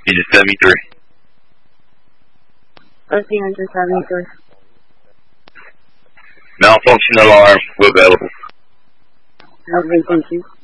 Unit 73. Unit 73. Malfunction alarm, we're available. Okay, thank you.